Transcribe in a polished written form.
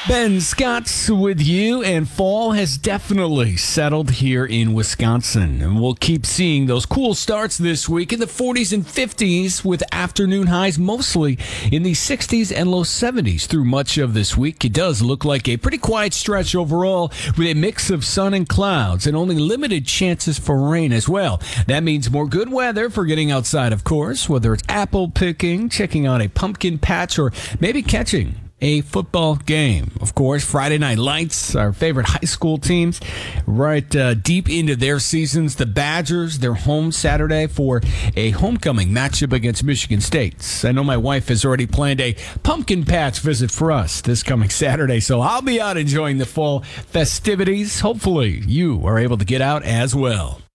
Ben Scott's with you, and fall has definitely settled here in Wisconsin. And we'll keep seeing those cool starts this week in the 40s and 50s with afternoon highs mostly in the 60s and low 70s through much of this week. It does look like a pretty quiet stretch overall with a mix of sun and clouds and only limited chances for rain as well. That means more good weather for getting outside, of course, whether it's apple picking, checking out a pumpkin patch, or maybe catching a football game. Of course, Friday Night Lights, our favorite high school teams, right deep into their seasons. The Badgers, they're home Saturday for a homecoming matchup against Michigan State. I know my wife has already planned a pumpkin patch visit for us this coming Saturday, so I'll be out enjoying the fall festivities. Hopefully, you are able to get out as well.